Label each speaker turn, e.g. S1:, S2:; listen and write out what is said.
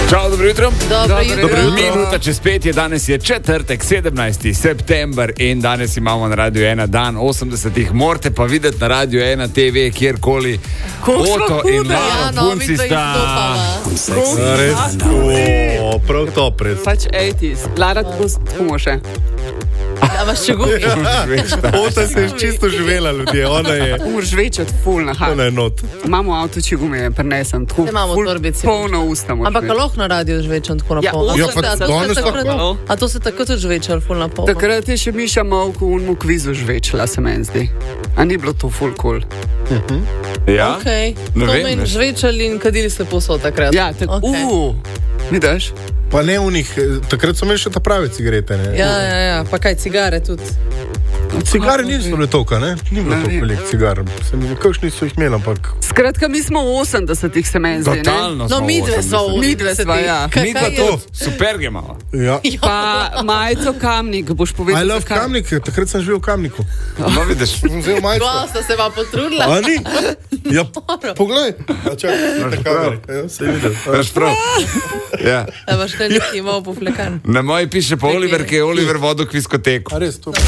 S1: Čau, dobro jutro.
S2: Dobro jutro.
S1: Minuta čez 5 je, danes je četrtek, 17. september in danes imamo na Radiu 1 dan 80. Morate pa videti na Radiu 1 TV, kjerkoli. Oto in Lara, punci sta...
S3: Prav to pred.
S2: Pač 80s. Lara, tako še.
S4: Da vas še gubi.
S3: Ota se je čisto živela, ljudje. Ona je...
S2: Umrš več od ful na
S3: Ona je not.
S2: Imamo avto, če gume, prenesem.
S4: Imamo torbici.
S2: Polno usta moč.
S4: Ampak lahko na radio žvečem tako na polno.
S3: Ja, pa danes lahko.
S4: A to se tako tudi žvečer ful na polno.
S2: Takrat je še Miša Malko v unmu kvizu žvečila, se meni zdi. A ni bilo to ful cool?
S1: Ja?
S4: Okej.
S1: Ne
S4: To
S1: vem,
S4: meni
S1: veš.
S4: žvečali in kadili ste posod takrat.
S2: Ja, tako. Vidiš?
S3: Pa ne v njih, takrat so imeli še ta prave cigarete, ne?
S4: Ja, pa kaj, cigare tudi.
S3: Cigare niso bile toliko, ne? Ni bilo toliko veliko cigar. Se mi zdi, kakšni so jih imeli, ampak...
S2: Skratka, mi smo v 80-ih, se meni zdi, ne?
S1: Totalno
S4: No,
S1: smo
S4: midve so v
S2: Midve sva, ja.
S1: Mi pa to, superge imamo.
S3: Ja.
S2: Pa majico Kamnik, boš povedal.
S3: I love Kamnik, takrat sem živel v Kamniku.
S1: No, vidiš.
S3: Sem vzel majico.
S4: Sta se vam potrudila.
S3: A ni? Ja, poglej. Ja, čakaj, na kameri. Ja, se je videl.
S1: Veš prav. Ja.
S4: Da vaš kaj neki imel poflekan.
S1: Na moji piše pa Oliver, ki je Oliver vodil kviskoteko.
S3: A res, to...